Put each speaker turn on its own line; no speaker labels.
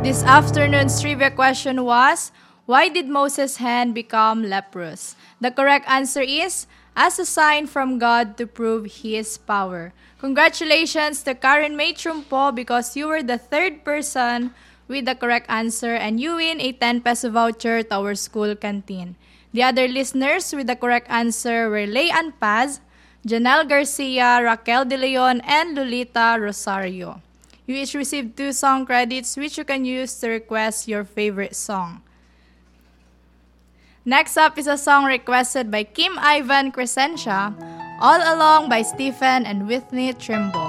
This afternoon's trivia question was, why did Moses' hand become leprous? The correct answer is, as a sign from God to prove His power. Congratulations to Karen May Trumpo because you were the third person with the correct answer and you win a 10 peso voucher to our school canteen. The other listeners with the correct answer were Leanne Paz, Janelle Garcia, Raquel De Leon, and Lolita Rosario. You each received 2 song credits which you can use to request your favorite song. Next up is a song requested by Kim Ivan Crescentia, All Along by Stephen and Whitney Trimble.